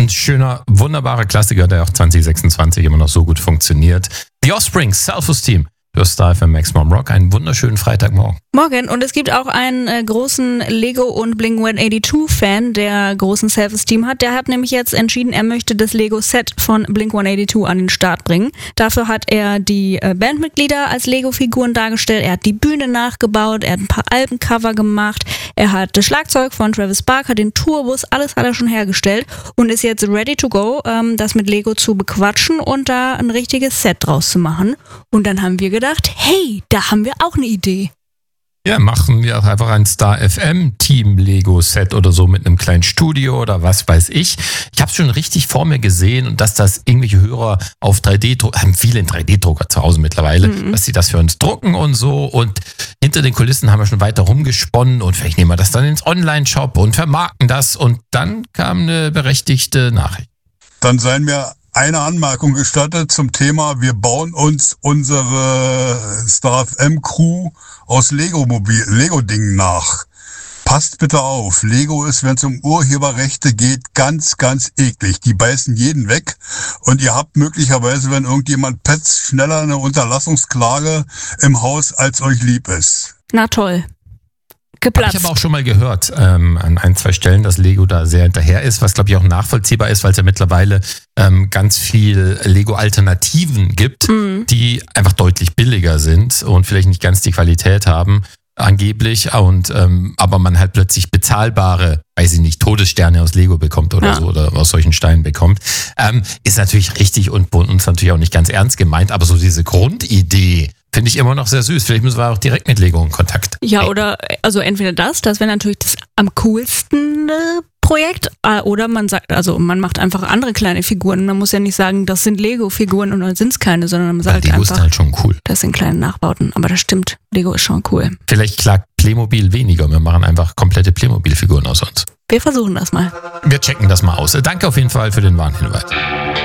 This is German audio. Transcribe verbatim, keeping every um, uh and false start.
ein schöner, wunderbarer Klassiker, der auch zwanzig sechsundzwanzig immer noch so gut funktioniert. The Offspring, Self-Esteem. Du hast Star F M Maximum Rock. Einen wunderschönen Freitagmorgen. Morgen. Und es gibt auch einen äh, großen Lego- und Blink one eighty-two-Fan, der großen Self-Esteem hat. Der hat nämlich jetzt entschieden, er möchte das Lego-Set von Blink one eighty-two an den Start bringen. Dafür hat er die äh, Bandmitglieder als Lego-Figuren dargestellt. Er hat die Bühne nachgebaut. Er hat ein paar Albencover gemacht. Er hat das Schlagzeug von Travis Barker, den Tourbus, alles hat er schon hergestellt und ist jetzt ready to go, ähm, das mit Lego zu bequatschen und da ein richtiges Set draus zu machen. Und dann haben wir gedacht, hey, da haben wir auch eine Idee. Ja, machen wir auch einfach ein Star F M Team Lego Set oder so mit einem kleinen Studio oder was weiß ich. Ich habe es schon richtig vor mir gesehen und dass das irgendwelche Hörer auf drei D-Druck, haben viele einen drei D-Drucker zu Hause mittlerweile, mhm. dass sie das für uns drucken und so und hinter den Kulissen haben wir schon weiter rumgesponnen und vielleicht nehmen wir das dann ins Online-Shop und vermarkten das und dann kam eine berechtigte Nachricht. Dann seien mir eine Anmerkung gestattet zum Thema, wir bauen uns unsere Star F M Crew aus Lego-Mobil, Lego-Dingen nach. Passt bitte auf, Lego ist, wenn es um Urheberrechte geht, ganz, ganz eklig. Die beißen jeden weg und ihr habt möglicherweise, wenn irgendjemand petzt, schneller eine Unterlassungsklage im Haus, als euch lieb ist. Na toll. Geplatzt. Ich habe auch schon mal gehört ähm, an ein, zwei Stellen, dass Lego da sehr hinterher ist, was glaube ich auch nachvollziehbar ist, weil es ja mittlerweile ähm, ganz viel Lego-Alternativen gibt, mhm. die einfach deutlich billiger sind und vielleicht nicht ganz die Qualität haben, angeblich, und ähm, aber man halt plötzlich bezahlbare, weiß ich nicht, Todessterne aus Lego bekommt oder ja. so oder aus solchen Steinen bekommt. Ähm, ist natürlich richtig und bei uns natürlich auch nicht ganz ernst gemeint, aber so diese Grundidee finde ich immer noch sehr süß. Vielleicht müssen wir auch direkt mit Lego in Kontakt. Ja, oder also entweder das, das wäre natürlich das am coolsten äh, Projekt, äh, oder man sagt, also man macht einfach andere kleine Figuren. Man muss ja nicht sagen, das sind Lego-Figuren und dann sind es keine, sondern man sagt Lego einfach, ist halt schon cool. Das sind kleine Nachbauten. Aber das stimmt, Lego ist schon cool. Vielleicht klagt Playmobil weniger. Wir machen einfach komplette Playmobil-Figuren aus uns. Wir versuchen das mal. Wir checken das mal aus. Danke auf jeden Fall für den Warnhinweis.